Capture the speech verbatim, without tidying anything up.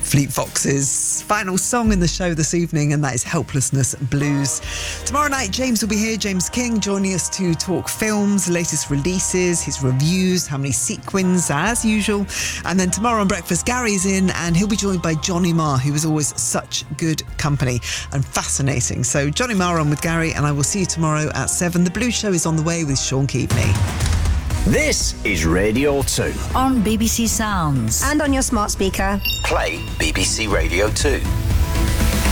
Fleet Foxes' final song in the show this evening, and that is Helplessness Blues. Tomorrow night, James will be here, James King, joining us to talk films, latest releases, his reviews, how many sequins, as usual. And then tomorrow on Breakfast, Gary's in, and he'll be joined by Johnny Marr, who is always such good company and fascinating. So Johnny Marr on with Gary, and I will see you tomorrow at seven. The Blues Show is on the way with Sean Keaveney. This is Radio two. On B B C Sounds. And on your smart speaker. Play B B C Radio two.